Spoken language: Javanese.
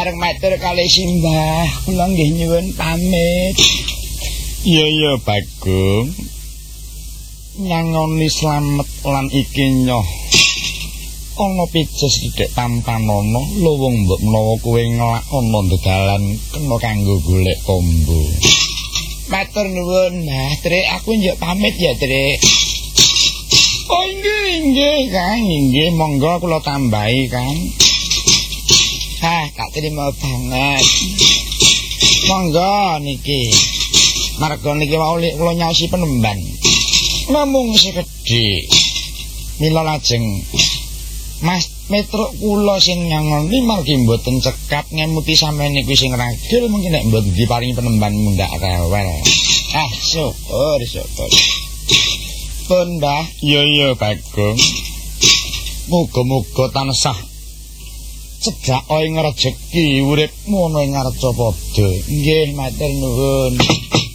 bareng matur kalih simbah kula nggih nyuwun pamit. Iya Bagong. Nyangoni slamet lan iki nyoh. Ana pijes sithik tampanana luwung mbok menawa kowe nglak ana ndedalan kena kanggo golek tombo. Matur nuwun, Mbah Trik, aku njuk pamit ya, Trik. Oh nggih, Kang, nggih, monggo kula tambahi, Kang. Tak terima banget. Monggo niki. Marga niki wau kula nyaosi penemban. Namung sekedhik. Mila lajeng Mas Metruk kula sing nyangoni margi mboten cekap ngemuti sampeyan niku sing ragil mungkin nek mboten diparingi penemban mundak rewel. Syukur. Pun Mbah. Iya Bagong. Muga-muga tansah cedhak ing rejeki uripmu ana ing ngarep padha. Nggih, matur nuwun.